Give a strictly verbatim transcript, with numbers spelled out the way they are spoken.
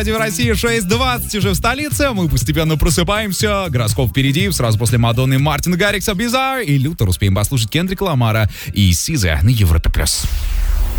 В России шесть двадцать уже в столице. Мы постепенно просыпаемся. Гороскоп впереди. Сразу после Мадонны Мартин Гаррикса Bizarre и Лютер успеем послушать Кендрика Ламара и Сиза на Европе плюс.